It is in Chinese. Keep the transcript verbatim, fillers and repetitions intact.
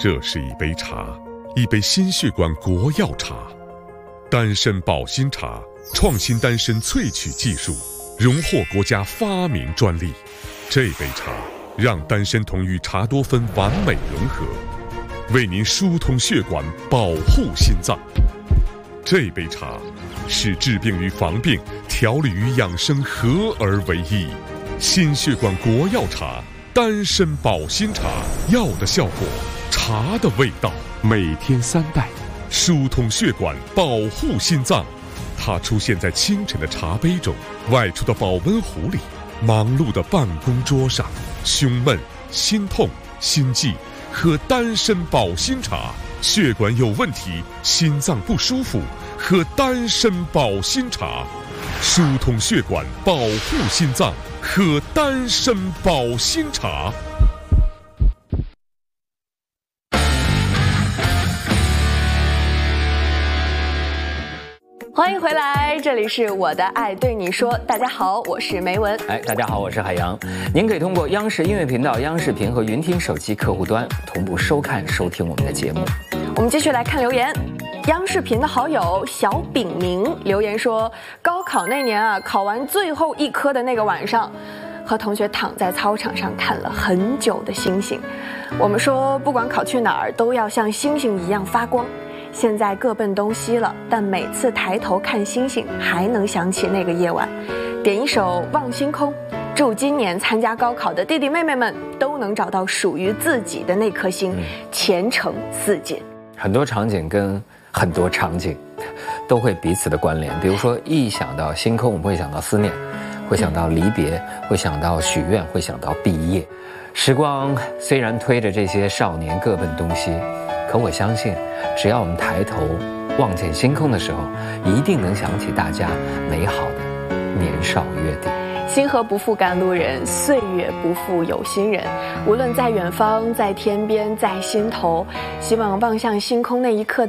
这是一杯茶，一杯心血管国药茶，丹参保心茶，创新丹参萃取技术，荣获国家发明专利。这杯茶让丹参酮与茶多酚完美融合，为您疏通血管，保护心脏。这杯茶是治病与防病、调理与养生合而为一。心血管国药茶，丹参保心茶，药的效果，茶的味道，每天三袋，疏通血管，保护心脏。它出现在清晨的茶杯中，外出的保温壶里，忙碌的办公桌上。胸闷、心痛、心悸，喝丹参保心茶；血管有问题，心脏不舒服，喝丹参保心茶。疏通血管，保护心脏，喝丹参保心茶。 欢迎回来，这里是我的爱对你说。大家好，我是梅文。 哎，大家好，我是海洋。您可以通过央视音乐频道、央视频和云听手机客户端同步收看、收听我们的节目。 我们继续来看留言。央视频的好友小炳明留言说，高考那年啊，考完最后一科的那个晚上，和同学躺在操场上看了很久的星星。我们说，不管考去哪儿，都要像星星一样发光。现在各奔东西了，但每次抬头看星星，还能想起那个夜晚。点一首《望星空》，祝今年参加高考的弟弟妹妹们都能找到属于自己的那颗星，前程似锦。 很多场景跟很多场景都会彼此的关联，比如说一想到星空，我们会想到思念，会想到离别，会想到许愿，会想到毕业。时光虽然推着这些少年各奔东西，可我相信，只要我们抬头望见星空的时候，一定能想起大家美好的年少约定。 星河不负赶路人，岁月不负有心人。无论在远方，在天边，在心头，希望望向星空那一刻的